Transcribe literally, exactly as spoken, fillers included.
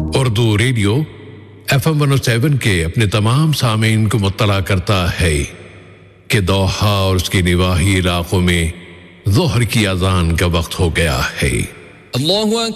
Urdu radio F M one O seven के अपने तमाम सामीन को मुत्तला करता है कि दोहा और उसकी निवाही इलाकों में ज़ोहर की अज़ान का वक्त हो गया है। अल्लाहु